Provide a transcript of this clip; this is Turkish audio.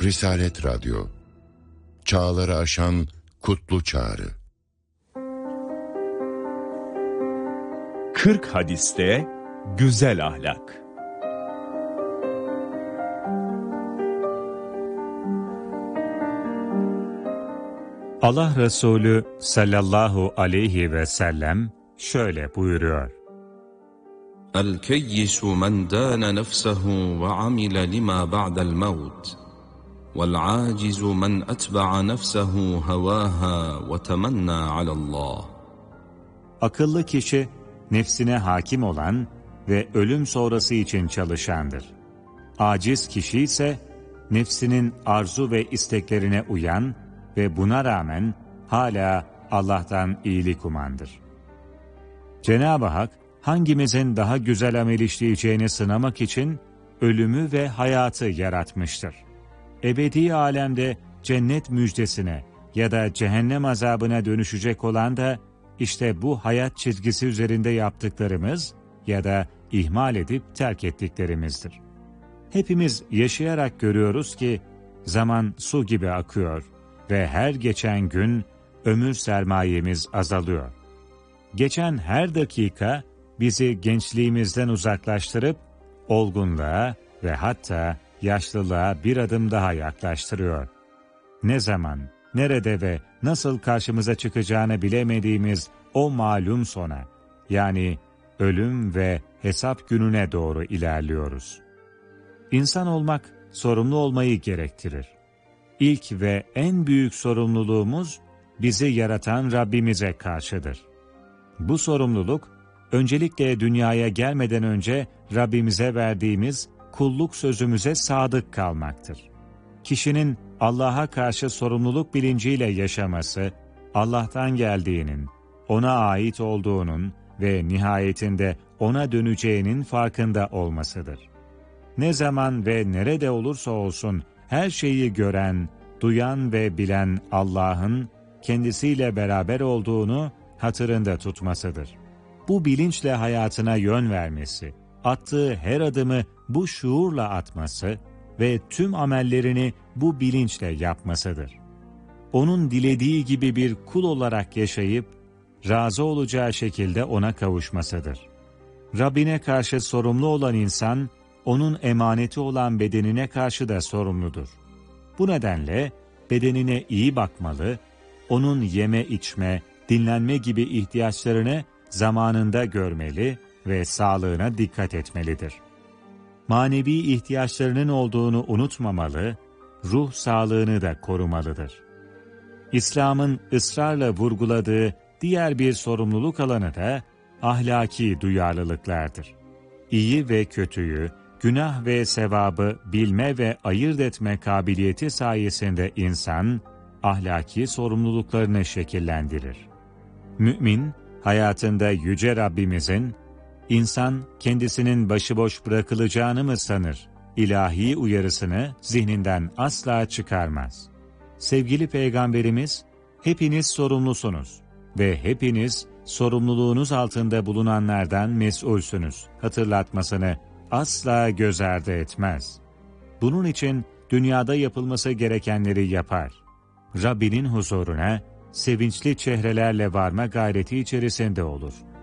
Risalet Radyo, çağları aşan kutlu çağrı. 40 hadiste güzel ahlak. Allah Resulü sallallahu aleyhi ve sellem şöyle buyuruyor. El-keyyisu men dâne nefsehu ve amile lima ba'del mevt. Vel-âcizu men etba'a nefsehu hevâha ve temennâ alallah. Akıllı kişi, nefsine hakim olan ve ölüm sonrası için çalışandır. Aciz kişi ise, nefsinin arzu ve isteklerine uyan ve buna rağmen hala Allah'tan iyilik umandır. Cenab-ı Hak, hangimizin daha güzel amel işleyeceğini sınamak için ölümü ve hayatı yaratmıştır. Ebedi alemde cennet müjdesine ya da cehennem azabına dönüşecek olan da işte bu hayat çizgisi üzerinde yaptıklarımız ya da ihmal edip terk ettiklerimizdir. Hepimiz yaşayarak görüyoruz ki zaman su gibi akıyor ve her geçen gün ömür sermayemiz azalıyor. Geçen her dakika bizi gençliğimizden uzaklaştırıp olgunluğa ve hatta yaşlılığa bir adım daha yaklaştırıyor. Ne zaman, nerede ve nasıl karşımıza çıkacağını bilemediğimiz o malum sona, yani ölüm ve hesap gününe doğru ilerliyoruz. İnsan olmak, sorumlu olmayı gerektirir. İlk ve en büyük sorumluluğumuz bizi yaratan Rabbimize karşıdır. Bu sorumluluk, öncelikle dünyaya gelmeden önce Rabbimize verdiğimiz kulluk sözümüze sadık kalmaktır. Kişinin Allah'a karşı sorumluluk bilinciyle yaşaması, Allah'tan geldiğinin, ona ait olduğunun ve nihayetinde ona döneceğinin farkında olmasıdır. Ne zaman ve nerede olursa olsun her şeyi gören, duyan ve bilen Allah'ın kendisiyle beraber olduğunu hatırında tutmasıdır. Bu bilinçle hayatına yön vermesi, attığı her adımı bu şuurla atması ve tüm amellerini bu bilinçle yapmasıdır. Onun dilediği gibi bir kul olarak yaşayıp, razı olacağı şekilde ona kavuşmasıdır. Rabbine karşı sorumlu olan insan, onun emaneti olan bedenine karşı da sorumludur. Bu nedenle bedenine iyi bakmalı, onun yeme içme, dinlenme gibi ihtiyaçlarını zamanında görmeli ve sağlığına dikkat etmelidir. Manevi ihtiyaçlarının olduğunu unutmamalı, ruh sağlığını da korumalıdır. İslam'ın ısrarla vurguladığı diğer bir sorumluluk alanı da ahlaki duyarlılıklardır. İyi ve kötüyü, günah ve sevabı bilme ve ayırt etme kabiliyeti sayesinde insan, ahlaki sorumluluklarını şekillendirir. Mümin, hayatında Yüce Rabbimizin, İnsan kendisinin başıboş bırakılacağını mı sanır? İlahi uyarısını zihninden asla çıkarmaz. Sevgili Peygamberimiz, hepiniz sorumlusunuz ve hepiniz sorumluluğunuz altında bulunanlardan mesulsünüz hatırlatmasını asla göz ardı etmez. Bunun için dünyada yapılması gerekenleri yapar. Rabbinin huzuruna sevinçli çehrelerle varma gayreti içerisinde olur.